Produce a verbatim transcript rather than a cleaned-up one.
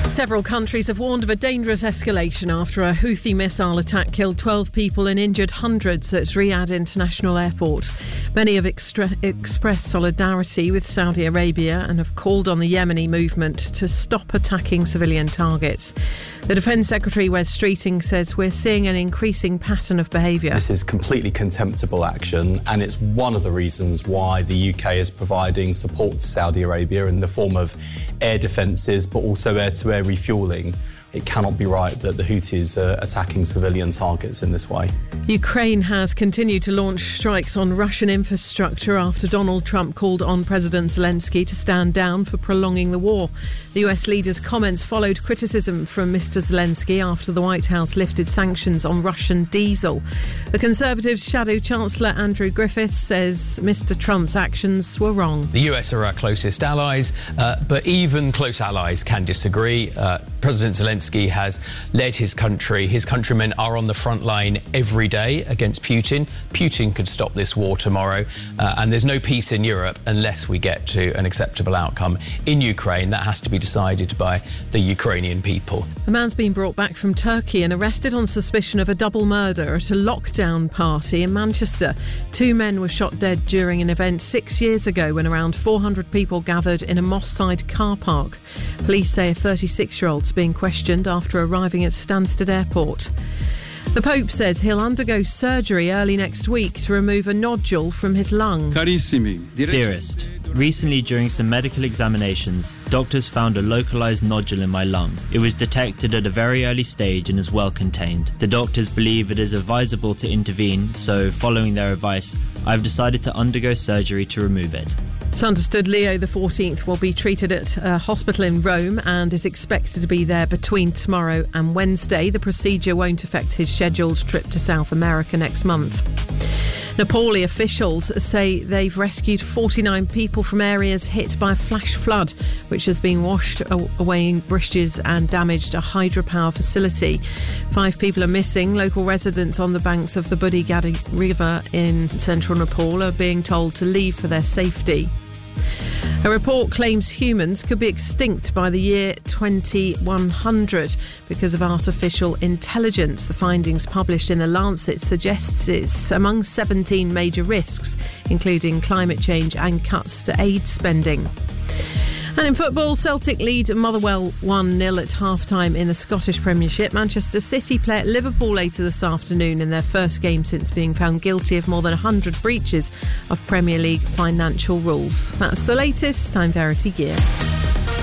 Several countries have warned of a dangerous escalation after a Houthi missile attack killed twelve people and injured hundreds at Riyadh International Airport. Many have extra- expressed solidarity with Saudi Arabia and have called on the Yemeni movement to stop attacking civilian targets. The Defence Secretary, Wes Streeting, says we're seeing an increasing pattern of behaviour. This is completely contemptible action, and it's one of the reasons why the U K is providing support to Saudi Arabia in the form of air defences, but also air-to-air refuelling. It cannot be right that the Houthis are attacking civilian targets in this way. Ukraine has continued to launch strikes on Russian infrastructure after Donald Trump called on President Zelensky to stand down for prolonging the war. The U S leader's comments followed criticism from Mister Zelensky after the White House lifted sanctions on Russian diesel. The Conservatives' Shadow Chancellor Andrew Griffiths says Mister Trump's actions were wrong. The U S are our closest allies, uh, but even close allies can disagree. Uh, President Zelensky has led his country. His countrymen are on the front line every day against Putin. Putin could stop this war tomorrow, uh, and there's no peace in Europe unless we get to an acceptable outcome in Ukraine. That has to be decided by the Ukrainian people. A man's been brought back from Turkey and arrested on suspicion of a double murder at a lockdown party in Manchester. Two men were shot dead during an event six years ago when around four hundred people gathered in a Moss Side car park. Police say a thirty-six-year-old's being questioned after arriving at Stansted Airport. The Pope says he'll undergo surgery early next week to remove a nodule from his lung. Dearest, recently during some medical examinations, doctors found a localised nodule in my lung. It was detected at a very early stage and is well contained. The doctors believe it is advisable to intervene, so following their advice, I've decided to undergo surgery to remove it. It's understood Leo the fourteenth will be treated at a hospital in Rome and is expected to be there between tomorrow and Wednesday. The procedure won't affect his scheduled trip to South America next month. Nepali officials say they've rescued forty-nine people from areas hit by a flash flood, which has been washed away in bridges and damaged a hydropower facility. Five people are missing. Local residents on the banks of the Budi Gadi River in central Nepal are being told to leave for their safety. A report claims humans could be extinct by the year twenty-one hundred because of artificial intelligence. The findings published in The Lancet suggests it's among seventeen major risks, including climate change and cuts to aid spending. And in football, Celtic lead Motherwell one nil at half-time in the Scottish Premiership. Manchester City play at Liverpool later this afternoon in their first game since being found guilty of more than one hundred breaches of Premier League financial rules. That's the latest. I'm Verity Gear.